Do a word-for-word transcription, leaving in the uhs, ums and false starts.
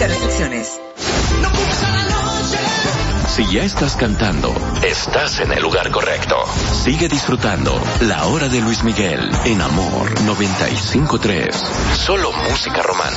Aplica restricciones. Si ya estás cantando, estás en el lugar correcto. Sigue disfrutando La Hora de Luis Miguel en Amor noventa y cinco punto tres. Solo música romántica.